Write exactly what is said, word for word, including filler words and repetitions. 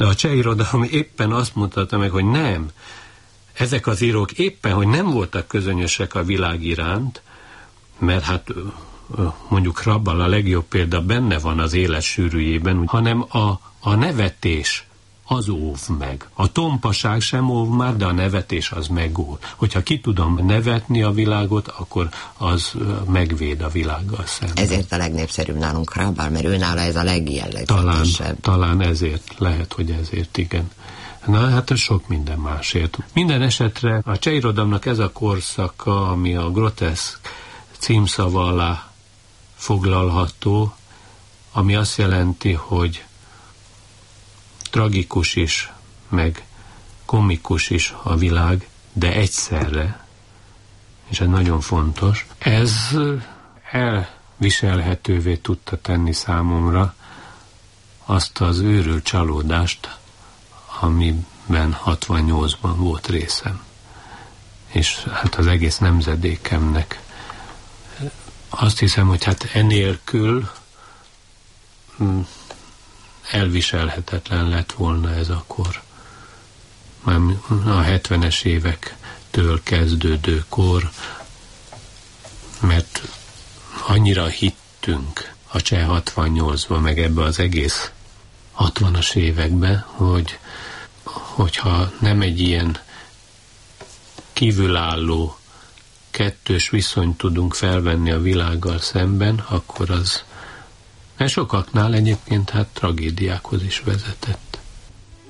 De a cseh irodalom éppen azt mutatta meg, hogy nem. Ezek az írók éppen, hogy nem voltak közönösek a világ iránt, mert hát mondjuk Rabbal a legjobb példa benne van az élet sűrűjében, hanem a, a nevetés az óv meg. A tompaság sem óv már, de a nevetés az megóv. Hogyha ki tudom nevetni a világot, akkor az megvéd a világgal szemben. Ezért a legnépszerűbb nálunk Rabbal, mert ő nála ez a Talán, legjellegzetesebb. talán ezért, lehet, hogy ezért, igen. Na, hát ez sok minden másért. Minden esetre a cseh irodalomnak ez a korszaka, ami a groteszk címszava alá foglalható, ami azt jelenti, hogy tragikus is, meg komikus is a világ, de egyszerre, és ez nagyon fontos. Ez elviselhetővé tudta tenni számomra azt az őrült csalódást, amiben hatvannyolcban volt részem. És hát az egész nemzedékemnek. Azt hiszem, hogy hát enélkül elviselhetetlen lett volna ez a kor. Már a hetvenes évektől kezdődő kor, mert annyira hittünk a cseh hatvannyolcban, meg ebbe az egész hatvanas években, hogy hogyha nem egy ilyen kívülálló kettős viszonyt tudunk felvenni a világgal szemben, akkor az mert sokaknál egyébként hát tragédiákhoz is vezetett.